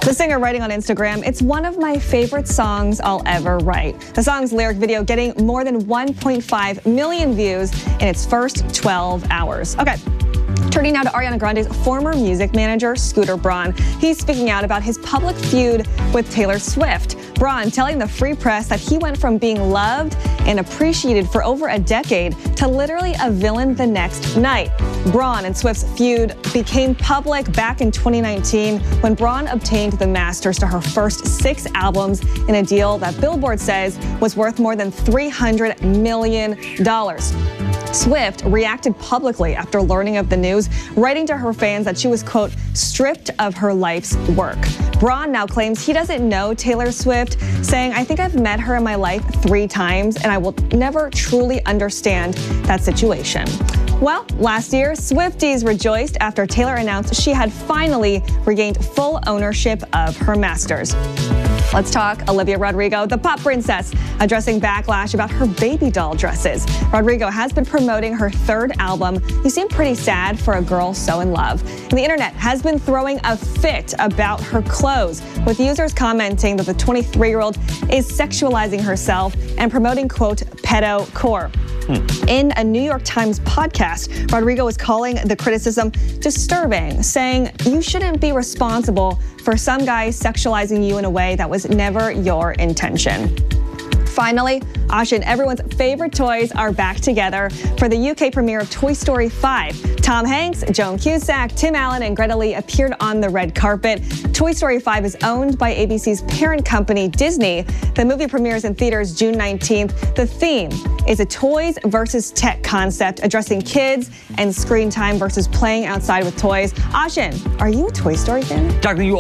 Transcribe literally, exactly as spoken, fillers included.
The singer writing on Instagram, "It's one of my favorite songs I'll ever write." The song's lyric video getting more than one point five million views in its first twelve hours. Okay. Turning now to Ariana Grande's former music manager, Scooter Braun. He's speaking out about his public feud with Taylor Swift. Braun telling the Free Press that he went from being loved and appreciated for over a decade to literally a villain the next night. Braun and Swift's feud became public back in twenty nineteen when Braun obtained the masters to her first six albums in a deal that Billboard says was worth more than three hundred million dollars. Swift reacted publicly after learning of the news, writing to her fans that she was, quote, stripped of her life's work. Braun now claims he doesn't know Taylor Swift, saying, "I think I've met her in my life three times, and I will never truly understand that situation." Well, last year, Swifties rejoiced after Taylor announced she had finally regained full ownership of her masters. Let's talk Olivia Rodrigo, the pop princess, addressing backlash about her baby doll dresses. Rodrigo has been promoting her third album. You seem pretty sad for a girl so in love. And the internet has been throwing a fit about her clothes, with users commenting that the twenty-three-year-old is sexualizing herself and promoting, quote, pedo-core. Hmm. In a New York Times podcast, Rodrigo is calling the criticism disturbing, saying you shouldn't be responsible for some guy sexualizing you in a way that was never your intention. Finally, Ashin, everyone's favorite toys are back together for the U K premiere of Toy Story five. Tom Hanks, Joan Cusack, Tim Allen, and Greta Lee appeared on the red carpet. Toy Story five is owned by A B C's parent company, Disney. The movie premieres in theaters June nineteenth. The theme is a toys versus tech concept, addressing kids and screen time versus playing outside with toys. Ashin, are you a Toy Story fan? Jacqueline, you